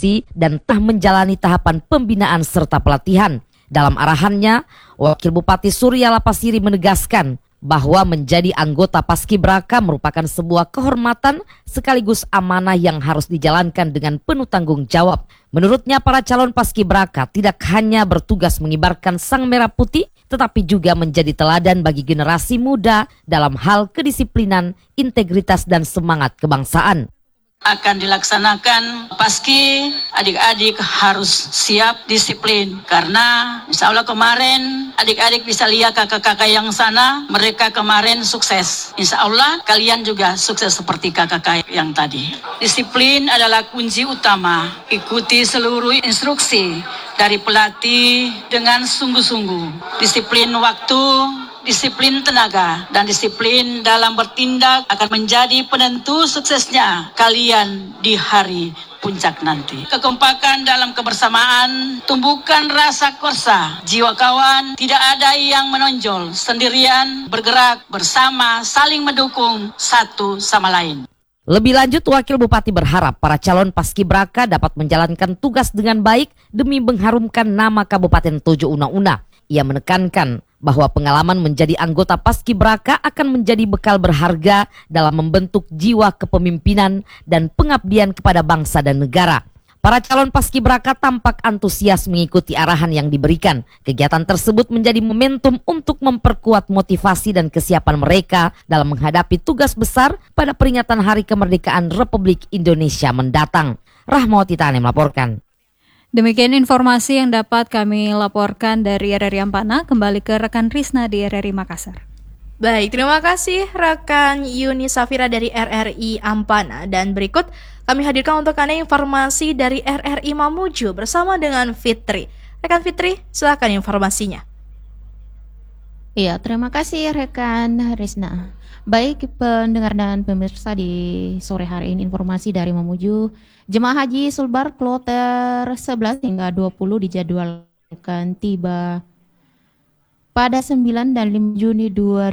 profesi dan telah menjalani tahapan pembinaan serta pelatihan. Dalam arahannya, Wakil Bupati Surya Lapasiri menegaskan bahwa menjadi anggota Paskibraka merupakan sebuah kehormatan sekaligus amanah yang harus dijalankan dengan penuh tanggung jawab. Menurutnya para calon Paskibraka tidak hanya bertugas mengibarkan sang merah putih, tetapi juga menjadi teladan bagi generasi muda dalam hal kedisiplinan, integritas dan semangat kebangsaan. Akan dilaksanakan Paski, adik-adik harus siap disiplin karena insya Allah kemarin adik-adik bisa lihat kakak-kakak yang sana, mereka kemarin sukses. Insya Allah kalian juga sukses seperti kakak-kakak yang tadi. Disiplin adalah kunci utama. Ikuti seluruh instruksi dari pelatih dengan sungguh-sungguh. Disiplin waktu, disiplin tenaga, dan disiplin dalam bertindak akan menjadi penentu suksesnya kalian di hari puncak nanti. Kekompakan dalam kebersamaan, tumbuhkan rasa korsa, jiwa kawan, tidak ada yang menonjol, sendirian, bergerak bersama, saling mendukung satu sama lain. Lebih lanjut, Wakil Bupati berharap para calon Paskibraka dapat menjalankan tugas dengan baik demi mengharumkan nama Kabupaten Tojo Una-Una. Ia menekankan bahwa pengalaman menjadi anggota Paskibraka akan menjadi bekal berharga dalam membentuk jiwa kepemimpinan dan pengabdian kepada bangsa dan negara. Para calon Paskibraka tampak antusias mengikuti arahan yang diberikan. Kegiatan tersebut menjadi momentum untuk memperkuat motivasi dan kesiapan mereka dalam menghadapi tugas besar pada peringatan Hari Kemerdekaan Republik Indonesia mendatang. Rahmawati Tani melaporkan. Demikian informasi yang dapat kami laporkan dari RRI Ampana. Kembali ke rekan Risna di RRI Makassar. Baik, terima kasih rekan Yuni Safira dari RRI Ampana. Dan berikut kami hadirkan untuk Anda informasi dari RRI Mamuju bersama dengan Fitri. Rekan Fitri, silakan informasinya. Iya, terima kasih rekan Risna. Baik pendengar dan pemirsa, di sore hari ini informasi dari Mamuju. Jemaah Haji Sulbar Kloter 11 hingga 20 dijadwalkan tiba pada 9 dan 5 Juni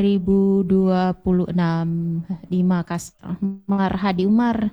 2026 di Makassar. Marhadi Umar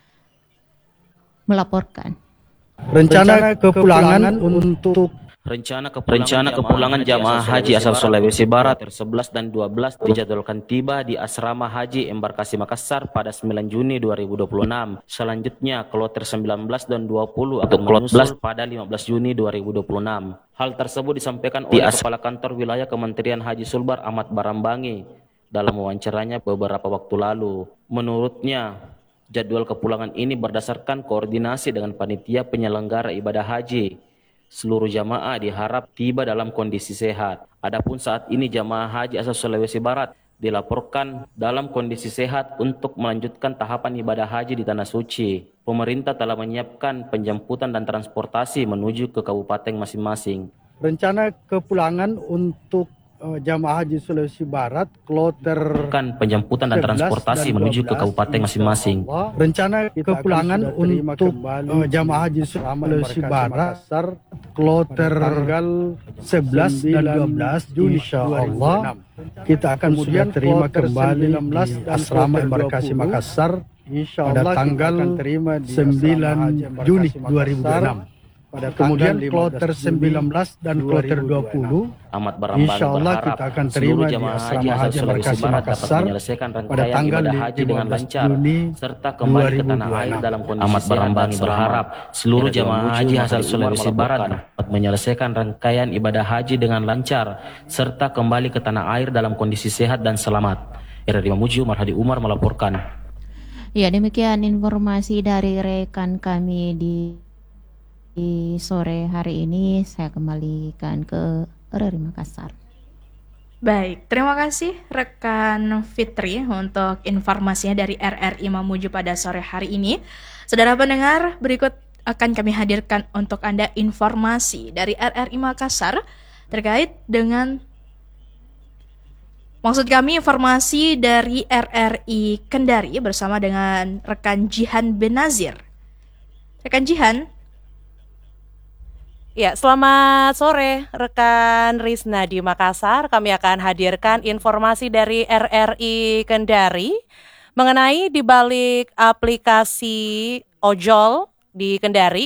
melaporkan. Rencana kepulangan untuk Rencana kepulangan jamaah haji asal Sulawesi Barat 11 dan 12 dijadwalkan tiba di Asrama Haji Embarkasi Makassar pada 9 Juni 2026. Selanjutnya kloter 19 dan 20 akan menyusul pada 15 Juni 2026. Hal tersebut disampaikan oleh Kepala Kantor Wilayah Kementerian Haji Sulbar Ahmad Barambangi dalam wawancaranya beberapa waktu lalu. Menurutnya, jadwal kepulangan ini berdasarkan koordinasi dengan panitia penyelenggara ibadah haji. Seluruh jamaah diharap tiba dalam kondisi sehat. Adapun saat ini jamaah haji asal Sulawesi Barat dilaporkan dalam kondisi sehat untuk melanjutkan tahapan ibadah haji di Tanah Suci. Pemerintah telah menyiapkan penjemputan dan transportasi menuju ke kabupaten masing-masing. rencana kepulangan untuk jamaah haji Sulawesi Barat kloter penjemputan dan transportasi menuju ke kabupaten masing-masing. Rencana kepulangan untuk jamaah haji Sulawesi Barat kloter tanggal 11 dan 12 insya Allah kita akan sudah terima kembali asrama embarkasi Makassar pada tanggal 9 Juni 2026. Kemudian kloter 19 dan kloter 20 insya Allah kita akan terima di asrama haji embarkasi Makassar pada tanggal 15 Juni serta kembali ke tanah air dalam kondisi Ahmad Barambangi berharap seluruh jamaah haji asal Sulawesi Barat dapat menyelesaikan rangkaian ibadah haji dengan lancar serta kembali ke tanah air dalam kondisi sehat dan selamat. RRI Mamuju, Marhadi Umar melaporkan. Ya, demikian informasi dari rekan kami di sore hari ini. Saya kembalikan ke RRI Makassar. Baik, terima kasih rekan Fitri untuk informasinya dari RRI Mamuju pada sore hari ini. Saudara pendengar, berikut akan kami hadirkan untuk Anda informasi dari RRI Makassar terkait dengan, maksud kami informasi dari RRI Kendari bersama dengan rekan Jihan Benazir. Rekan Jihan. Ya, selamat sore rekan Risna di Makassar. Kami akan hadirkan informasi dari RRI Kendari mengenai dibalik aplikasi ojol di Kendari